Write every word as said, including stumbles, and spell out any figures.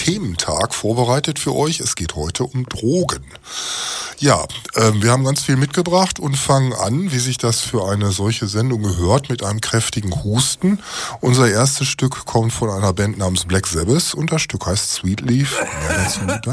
Thementag vorbereitet für euch. Es geht heute um Drogen. Ja, äh, wir haben ganz viel mitgebracht und fangen an, wie sich das für eine solche Sendung gehört, mit einem kräftigen Husten. Unser erstes Stück kommt von einer Band namens Black Sabbath und das Stück heißt Sweet Leaf. Mehr dazu